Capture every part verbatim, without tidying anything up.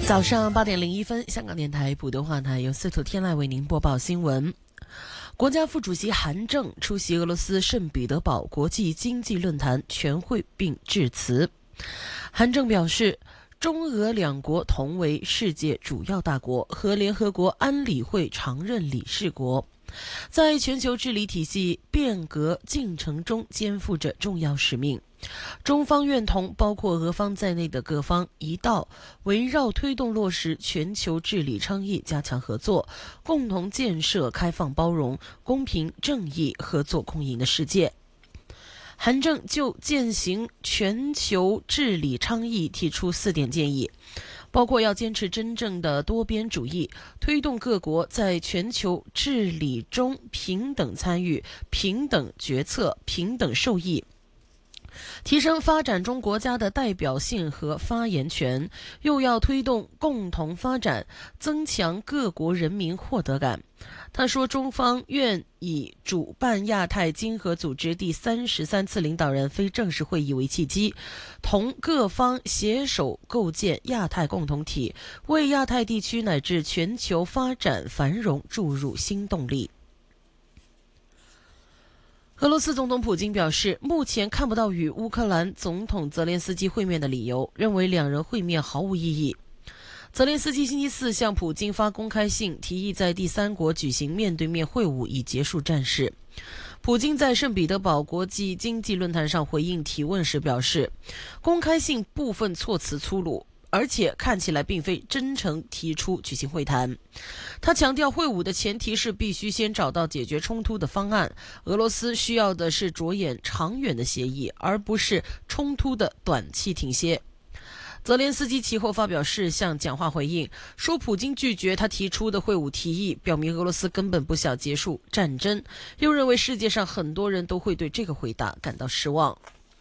早上八点零一分，香港电台普通话台由司徒天籁为您播报新闻。国家副主席韩正出席俄罗斯圣彼得堡国际经济论坛全会并致辞。韩正表示，中俄两国同为世界主要大国和联合国安理会常任理事国，在全球治理体系变革进程中肩负着重要使命。中方愿同包括俄方在内的各方一道，围绕推动落实全球治理倡议加强合作，共同建设开放包容、公平正义、合作共赢的世界。韩正就践行全球治理倡议提出四点建议，包括要坚持真正的多边主义，推动各国在全球治理中平等参与、平等决策、平等受益，提升发展中国家的代表性和发言权，又要推动共同发展，增强各国人民获得感。他说，中方愿以主办亚太经合组织第三十三次领导人非正式会议为契机，同各方携手构建亚太共同体，为亚太地区乃至全球发展繁荣注入新动力。俄罗斯总统普京表示，目前看不到与乌克兰总统泽连斯基会面的理由，认为两人会面毫无意义。泽连斯基星期四向普京发公开信，提议在第三国举行面对面会晤，以结束战事。普京在圣彼得堡国际经济论坛上回应提问时表示，公开信部分措辞粗鲁，而且看起来并非真诚提出举行会谈。他强调，会晤的前提是必须先找到解决冲突的方案，俄罗斯需要的是着眼长远的协议，而不是冲突的短期停歇。泽连斯基其后发表事项讲话回应，说普京拒绝他提出的会晤提议，表明俄罗斯根本不想结束战争，又认为世界上很多人都会对这个回答感到失望。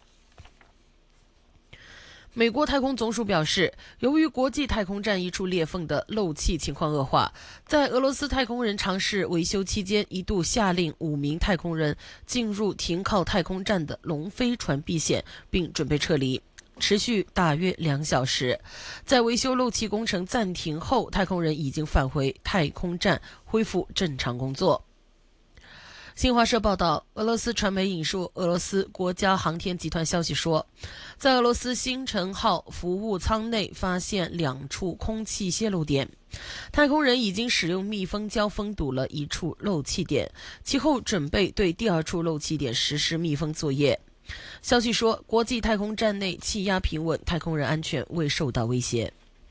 美国太空总署表示，由于国际太空站一处裂缝的漏气情况恶化，在俄罗斯太空人尝试维修期间，一度下令五名太空人进入停靠太空站的龙飞船避险，并准备撤离，持续大约两小时。在维修漏气工程暂停后，太空人已经返回太空站，恢复正常工作。新华社报道，俄罗斯传媒引述俄罗斯国家航天集团消息说，在俄罗斯星辰号服务舱内发现两处空气泄漏点，太空人已经使用密封胶封堵了一处漏气点，其后准备对第二处漏气点实施密封作业。消息说，国际太空站内气压平稳，太空人安全未受到威胁。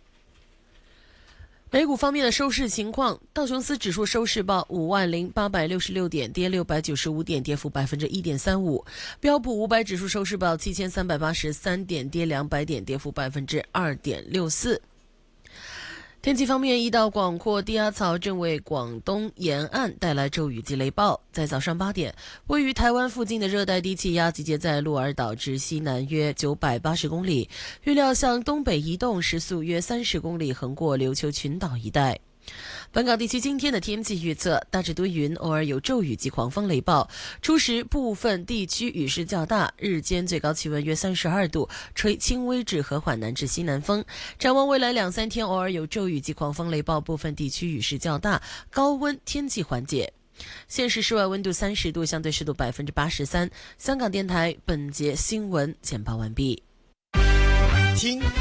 美股方面的收市情况，道琼斯指数收市报五万零八百六十六点，跌六百九十五点，跌幅百分之一点三五。标普五百指数收市报七千三百八十三点，跌两百点，跌幅百分之二点六四。天气方面，一道广阔低压槽正为广东沿岸带来骤雨及雷暴。在早上八点，位于台湾附近的热带低气压集结在鹿儿岛至西南约九百八十公里，预料向东北移动，时速约三十公里，横过琉球群岛一带。本港地区今天的天气预测，大致多云，偶尔有骤雨及狂风雷暴，初时部分地区雨势较大，日间最高气温约三十二度，吹轻微至和缓南至西南风。展望未来两三天，偶尔有骤雨及狂风雷暴，部分地区雨势较大，高温天气缓解。现时室外温度三十度，相对湿度百分之八十三。香港电台本节新闻简报完毕。 听